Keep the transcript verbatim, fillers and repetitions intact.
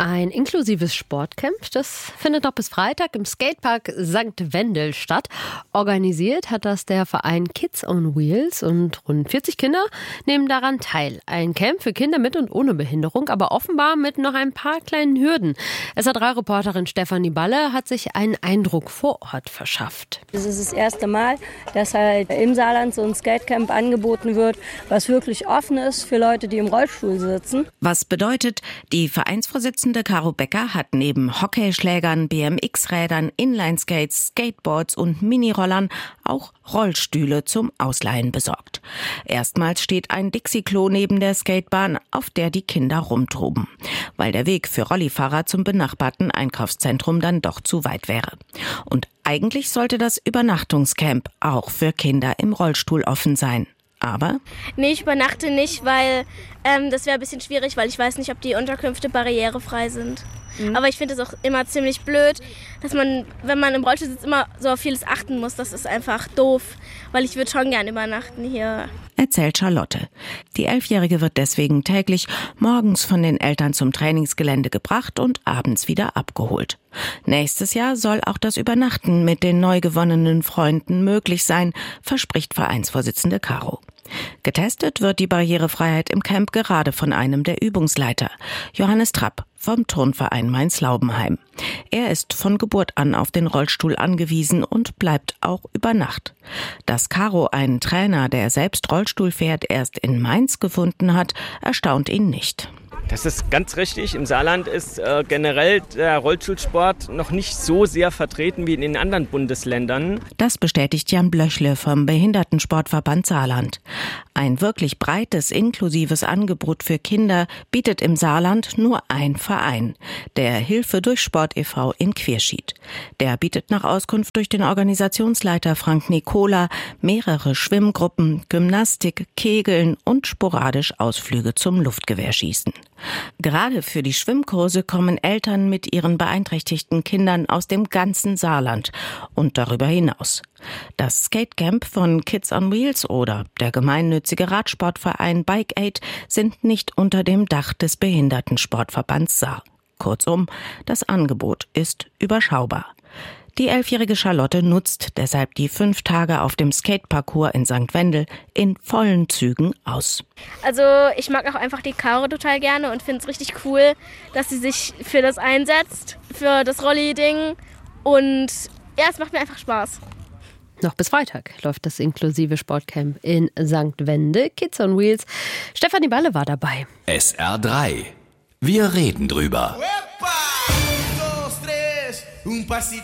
Ein inklusives Sportcamp, das findet noch bis Freitag im Skatepark Sankt Wendel statt. Organisiert hat das der Verein Kids on Wheels und rund vierzig Kinder nehmen daran teil. Ein Camp für Kinder mit und ohne Behinderung, aber offenbar mit noch ein paar kleinen Hürden. S A drei Reporterin Stefanie Balle hat sich einen Eindruck vor Ort verschafft. Es ist das erste Mal, dass halt im Saarland so ein Skatecamp angeboten wird, was wirklich offen ist für Leute, die im Rollstuhl sitzen. Was bedeutet, die Vereinsvorsitzende Caro Becker hat neben Hockeyschlägern, B M X-Rädern, Inlineskates, Skateboards und Minirollern auch Rollstühle zum Ausleihen besorgt. Erstmals steht ein Dixie-Klo neben der Skatebahn, auf der die Kinder rumtoben, weil der Weg für Rollifahrer zum benachbarten Einkaufszentrum dann doch zu weit wäre. Und eigentlich sollte das Übernachtungscamp auch für Kinder im Rollstuhl offen sein. Aber? Nee, ich übernachte nicht, weil ähm, das wäre ein bisschen schwierig, weil ich weiß nicht, ob die Unterkünfte barrierefrei sind. Mhm. Aber ich finde es auch immer ziemlich blöd, dass man, wenn man im Rollstuhl sitzt, immer so auf vieles achten muss. Das ist einfach doof, weil ich würde schon gern übernachten hier. Erzählt Charlotte. Die Elfjährige wird deswegen täglich morgens von den Eltern zum Trainingsgelände gebracht und abends wieder abgeholt. Nächstes Jahr soll auch das Übernachten mit den neu gewonnenen Freunden möglich sein, verspricht Vereinsvorsitzende Caro. Getestet wird die Barrierefreiheit im Camp gerade von einem der Übungsleiter, Johannes Trapp vom Turnverein Mainz-Laubenheim. Er ist von Geburt an auf den Rollstuhl angewiesen und bleibt auch über Nacht. Dass Caro einen Trainer, der selbst Rollstuhl fährt, erst in Mainz gefunden hat, erstaunt ihn nicht. Das ist ganz richtig. Im Saarland ist äh, generell der Rollstuhlsport noch nicht so sehr vertreten wie in den anderen Bundesländern. Das bestätigt Jan Blöchle vom Behindertensportverband Saarland. Ein wirklich breites, inklusives Angebot für Kinder bietet im Saarland nur ein Verein, der Hilfe durch Sport e V in Querschied. Der bietet nach Auskunft durch den Organisationsleiter Frank Nicola mehrere Schwimmgruppen, Gymnastik, Kegeln und sporadisch Ausflüge zum Luftgewehrschießen. Gerade für die Schwimmkurse kommen Eltern mit ihren beeinträchtigten Kindern aus dem ganzen Saarland und darüber hinaus. Das Skatecamp von Kids on Wheels oder der gemeinnützige Radsportverein Bike Aid sind nicht unter dem Dach des Behindertensportverbands Saar. Kurzum, das Angebot ist überschaubar. Die elfjährige Charlotte nutzt deshalb die fünf Tage auf dem Skateparcours in Sankt Wendel in vollen Zügen aus. Also ich mag auch einfach die Caro total gerne und finde es richtig cool, dass sie sich für das einsetzt, für das Rolli-Ding. Und ja, es macht mir einfach Spaß. Noch bis Freitag läuft das inklusive Sportcamp in Sankt Wendel. Kids on Wheels. Stefanie Balle war dabei. S R drei. Wir reden drüber.